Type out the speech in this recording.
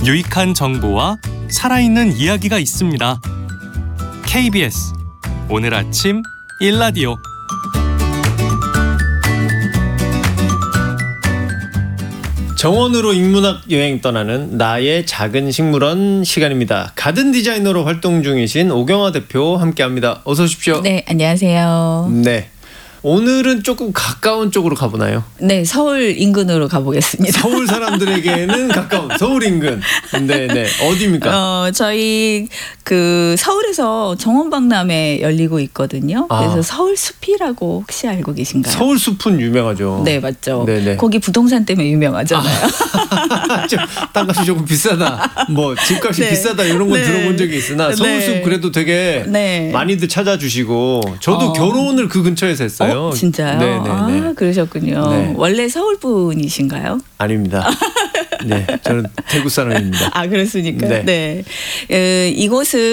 유익한 정보와 살아있는 이야기가 있습니다. KBS 오늘 아침 1라디오. 정원으로 인문학 여행 떠나는 나의 작은 식물원 시간입니다. 가든 디자이너로 활동 중이신 오경아 대표 함께합니다. 어서 오십시오. 네, 안녕하세요. 네. 오늘은 조금 가까운 쪽으로 가보나요? 네, 서울 인근으로 가보겠습니다. 서울 사람들에게는 가까운 서울 인근. 네네. 어디입니까? 저희 서울에서 정원박람회 열리고 있거든요. 그래서 서울숲이라고 혹시 알고 계신가요? 서울숲은 유명하죠. 네, 맞죠. 네네. 거기 부동산 때문에 유명하잖아요. 땅값이 조금 비싸다. 뭐 집값이 네. 비싸다 이런 건 네. 들어본 적이 있으나 서울숲 네. 그래도 되게 네. 많이들 찾아주시고 저도 결혼을 그 근처에서 했어요. 진짜요? 네네네. 아, 그러셨군요. 네. 원래 서울 분이신가요? 아닙니다. 네, 저는 대구 사람입니다. 아, 그렇습니까? 네. 네. 이곳은